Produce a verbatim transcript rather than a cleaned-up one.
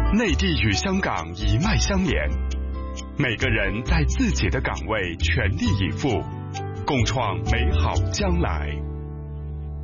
内地与香港一脉相连，每个人在自己的岗位全力以赴，共创美好将来。